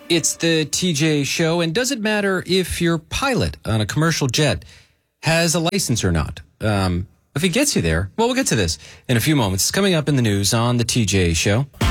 It's the TJ Show, and does it matter if your pilot on a commercial jet has a license or not? If he gets you there, well, we'll get to this in a few moments. It's coming up in the news on the TJ Show.